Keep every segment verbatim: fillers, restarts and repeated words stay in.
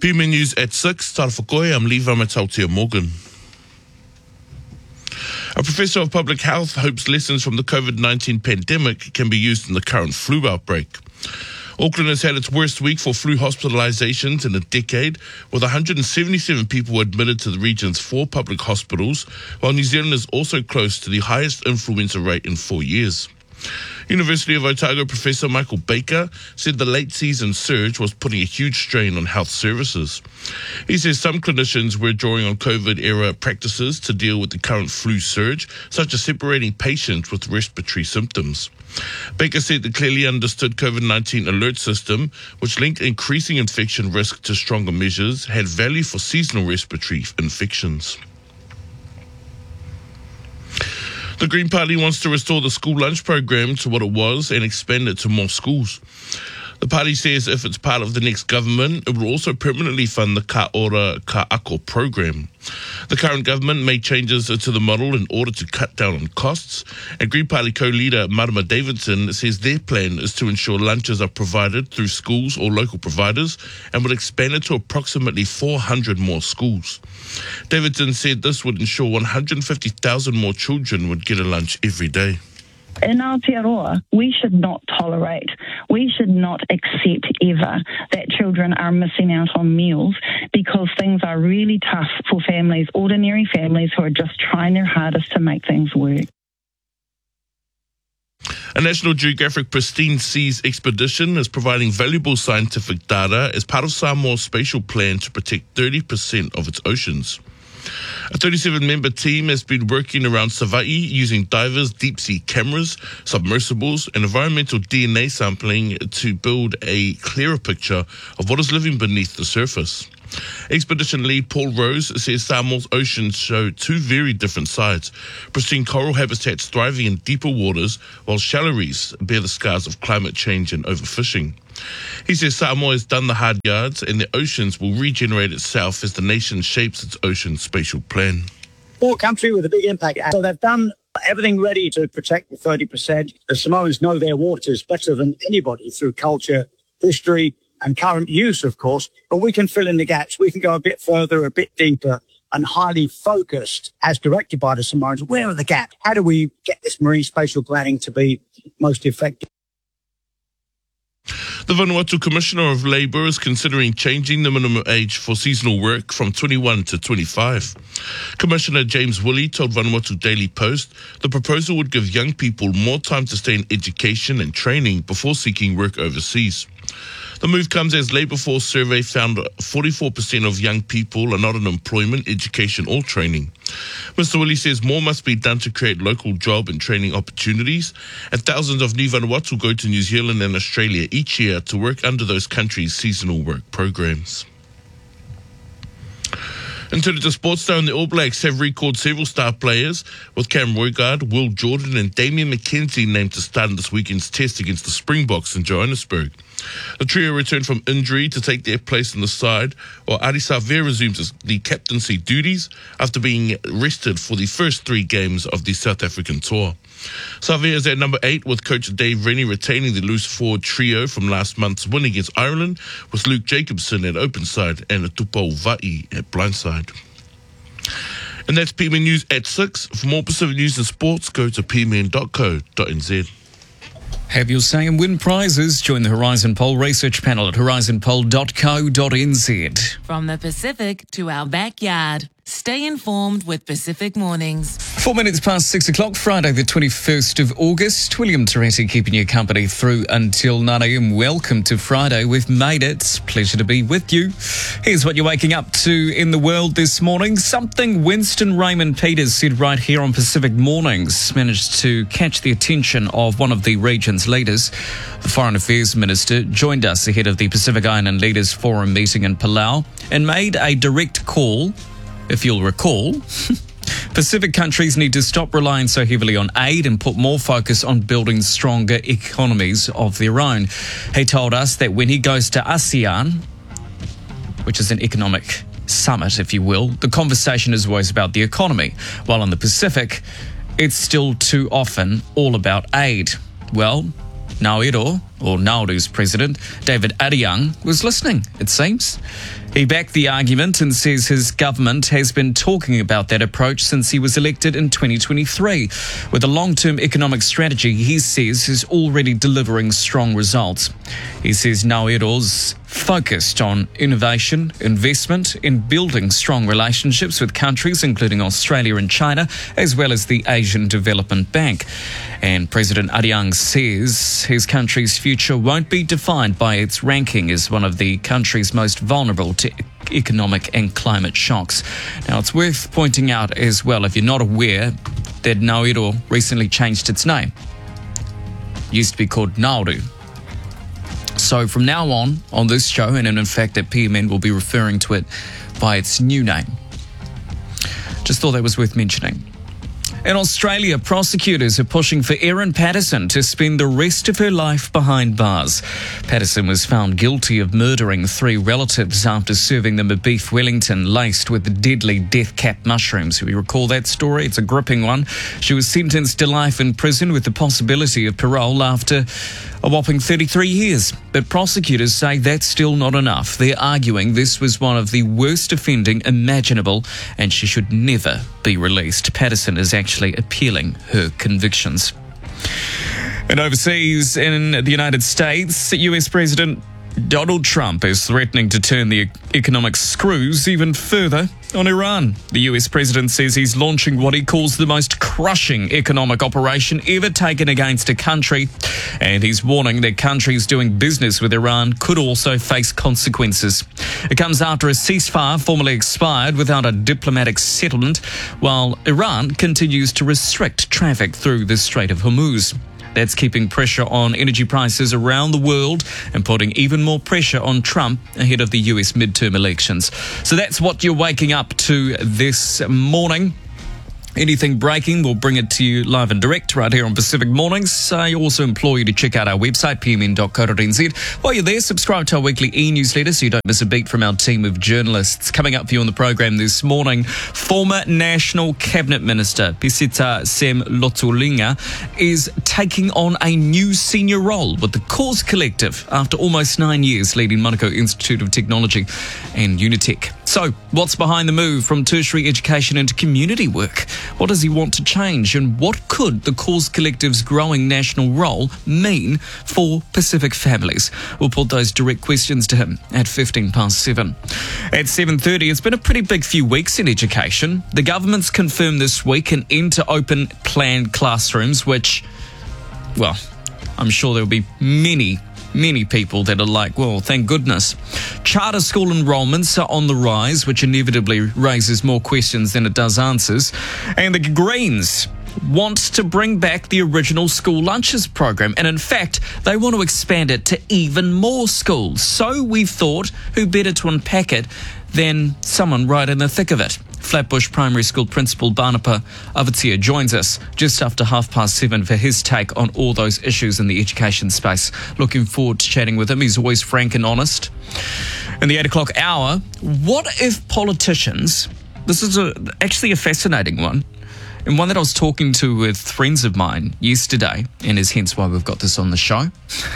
P M News at six, Tarafakoi, I'm Levi Matautia Morgan. A professor of public health hopes lessons from the COVID nineteen pandemic can be used in the current flu outbreak. Auckland has had its worst week for flu hospitalisations in a decade, with one hundred seventy-seven people admitted to the region's four public hospitals, while New Zealand is also close to the highest influenza rate in four years. University of Otago Professor Michael Baker said the late season surge was putting a huge strain on health services. He says some clinicians were drawing on COVID-era practices to deal with the current flu surge, such as separating patients with respiratory symptoms. Baker said the clearly understood COVID nineteen alert system, which linked increasing infection risk to stronger measures, had value for seasonal respiratory infections. The Green Party wants to restore the school lunch program to what it was and expand it to more schools. The party says if it's part of the next government, it will also permanently fund the Ka Ora Ka Ako program. The current government made changes to the model in order to cut down on costs, and Green Party co-leader Marama Davidson says their plan is to ensure lunches are provided through schools or local providers and will expand it to approximately four hundred more schools. Davidson said this would ensure one hundred fifty thousand more children would get a lunch every day. In Aotearoa, we should not tolerate, we should not accept ever that children are missing out on meals because things are really tough for families, ordinary families who are just trying their hardest to make things work. A National Geographic Pristine Seas expedition is providing valuable scientific data as part of Samoa's spatial plan to protect thirty percent of its oceans. A thirty-seven member team has been working around Savai'i using divers, deep-sea cameras, submersibles, and environmental D N A sampling to build a clearer picture of what is living beneath the surface. Expedition lead Paul Rose says Samoa's oceans show two very different sides. Pristine coral habitats thriving in deeper waters, while shallow reefs bear the scars of climate change and overfishing. He says Samoa has done the hard yards and the oceans will regenerate itself as the nation shapes its ocean spatial plan. Poor country with a big impact. So they've done everything ready to protect the thirty percent. The Samoans know their waters better than anybody through culture, history, and current use, of course. But we can fill in the gaps. We can go a bit further, a bit deeper, and highly focused, as directed by the Samoans. Where are the gaps? How do we get this marine spatial planning to be most effective? The Vanuatu Commissioner of Labour is considering changing the minimum age for seasonal work from twenty-one to twenty-five. Commissioner James Woolley told Vanuatu Daily Post the proposal would give young people more time to stay in education and training before seeking work overseas. The move comes as Labour Force survey found forty-four percent of young people are not in employment, education or training. Mister Woolley says more must be done to create local job and training opportunities, and thousands of new Vanuatu go to New Zealand and Australia each year to work under those countries' seasonal work programs. In terms of sports, though, the All Blacks have recalled several star players, with Cam Roigard, Will Jordan and Damian McKenzie named to start in this weekend's test against the Springboks in Johannesburg. The trio returned from injury to take their place in the side, while Adi Savea resumes the captaincy duties after being rested for the first three games of the South African tour. Savea is at number eight, with coach Dave Rennie retaining the loose forward trio from last month's win against Ireland, with Luke Jacobson at open side and Tupou Va'i at blindside. And that's P M N News at six. For more Pacific news and sports, go to p m n dot co dot n z. Have your say and win prizes. Join the Horizon Poll research panel at horizon poll dot co dot n z. From the Pacific to our backyard. Stay informed with Pacific Mornings. Four minutes past six o'clock, Friday the twenty-first of August. William Teresi keeping you company through until nine a m. Welcome to Friday. We've made it. It's a pleasure to be with you. Here's what you're waking up to in the world this morning. Something Winston Raymond Peters said right here on Pacific Mornings managed to catch the attention of one of the region's leaders. The Foreign Affairs Minister joined us ahead of the Pacific Island Leaders Forum meeting in Palau and made a direct call. If you'll recall, Pacific countries need to stop relying so heavily on aid and put more focus on building stronger economies of their own. He told us that when he goes to ASEAN, which is an economic summit, if you will, the conversation is always about the economy, while in the Pacific, it's still too often all about aid. Well, Nauru, or Nauru's president, David Ariang, was listening, it seems. He backed the argument and says his government has been talking about that approach since he was elected in twenty twenty-three. With a long-term economic strategy, he says is already delivering strong results. He says Nauru's focused on innovation, investment, in building strong relationships with countries including Australia and China, as well as the Asian Development Bank. And President Ariang says his country's future won't be defined by its ranking as one of the countries most vulnerable to economic and climate shocks. Now, it's worth pointing out as well, if you're not aware, that Nauru recently changed its name. It used to be called Nauru. So from now on, on this show, and in fact at P M N, we'll be referring to it by its new name. Just thought that was worth mentioning. In Australia, prosecutors are pushing for Erin Patterson to spend the rest of her life behind bars. Patterson was found guilty of murdering three relatives after serving them a beef Wellington laced with deadly death-cap mushrooms. We recall that story. It's a gripping one. She was sentenced to life in prison with the possibility of parole after a whopping thirty-three years. But prosecutors say that's still not enough. They're arguing this was one of the worst offending imaginable and she should never be released. Patterson is actually appealing her convictions. And overseas, in the United States, U S President Donald Trump is threatening to turn the economic screws even further on Iran. The U S president says he's launching what he calls the most crushing economic operation ever taken against a country, and he's warning that countries doing business with Iran could also face consequences. It comes after a ceasefire formally expired without a diplomatic settlement, while Iran continues to restrict traffic through the Strait of Hormuz. That's keeping pressure on energy prices around the world and putting even more pressure on Trump ahead of the U S midterm elections. So that's what you're waking up to this morning. Anything breaking, we'll bring it to you live and direct right here on Pacific Mornings. I also implore you to check out our website, p m n dot co dot n z. While you're there, subscribe to our weekly e-newsletter so you don't miss a beat from our team of journalists. Coming up for you on the program this morning, former National Cabinet Minister Pisita Semlotulinga is taking on a new senior role with the Cause Collective after almost nine years leading Manukau Institute of Technology and Unitec. So, what's behind the move from tertiary education into community work? What does he want to change, and what could the Cause Collective's growing national role mean for Pacific families? We'll put those direct questions to him at fifteen past seven. At seven thirty, it's been a pretty big few weeks in education. The government's confirmed this week an end to open planned classrooms, which, well, I'm sure there'll be many Many people that are like, well, thank goodness. Charter school enrolments are on the rise, which inevitably raises more questions than it does answers. And the Greens want to bring back the original school lunches program. And in fact, they want to expand it to even more schools. So we've thought, who better to unpack it than someone right in the thick of it? Flatbush Primary School Principal Barnapa Avatia joins us just after half past seven for his take on all those issues in the education space. Looking forward to chatting with him. He's always frank and honest. In the eight o'clock hour, what if politicians, this is a, actually a fascinating one, and one that I was talking to with friends of mine yesterday, and is hence why we've got this on the show.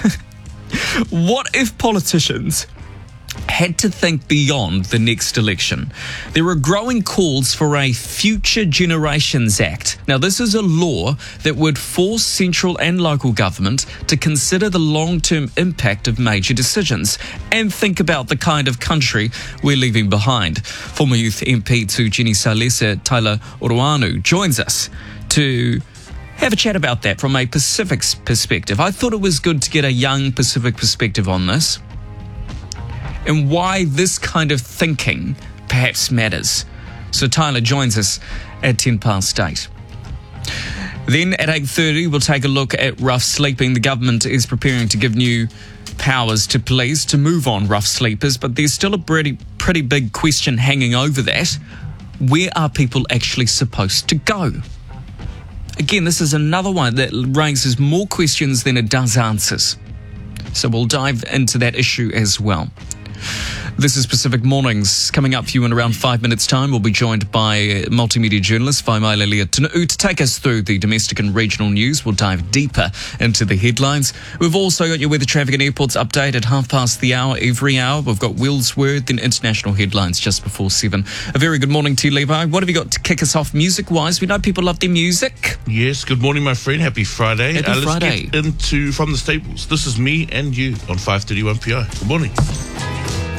What if politicians had to think beyond the next election? There are growing calls for a Future Generations Act. Now, this is a law that would force central and local government to consider the long-term impact of major decisions and think about the kind of country we're leaving behind. Former Youth M P to Jenny Salesa, Tyler Oroanu, joins us to have a chat about that from a Pacific perspective. I thought it was good to get a young Pacific perspective on this, and why this kind of thinking perhaps matters. So Tyler joins us at ten past eight. Then at eight thirty, we'll take a look at rough sleeping. The government is preparing to give new powers to police to move on rough sleepers, but there's still a pretty, pretty big question hanging over that. Where are people actually supposed to go? Again, this is another one that raises more questions than it does answers. So we'll dive into that issue as well. This is Pacific Mornings. Coming up for you in around five minutes' time, we'll be joined by multimedia journalist Waimaile Leotunu to take us through the domestic and regional news. We'll dive deeper into the headlines. We've also got your weather, traffic and airports update at half past the hour every hour. We've got Will's Word, then international headlines just before seven. A very good morning to you, Levi. What have you got to kick us off music-wise? We know people love their music. Yes, good morning, my friend. Happy Friday. Happy uh, let's Friday. get into From the Stables. This is Me and You on five thirty-one P I. Good morning.